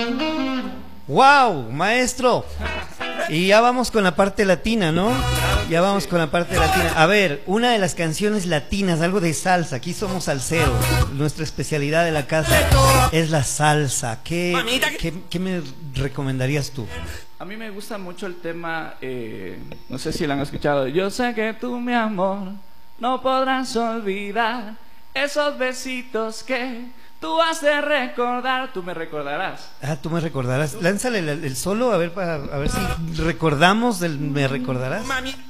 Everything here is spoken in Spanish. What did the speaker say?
¡Wow, maestro! Y ya vamos con la parte latina, ¿no? Ya vamos con la parte latina. A ver, una de las canciones latinas, algo de salsa. Aquí somos salseros. Nuestra especialidad de la casa es la salsa. ¿Qué me recomendarías tú? A mí me gusta mucho el tema, no sé si lo han escuchado. Yo sé que tú, mi amor, no podrás olvidar esos besitos que tú has de recordar. Tú me recordarás. Ah, tú me recordarás. Lánzale el solo a ver si recordamos del me recordarás.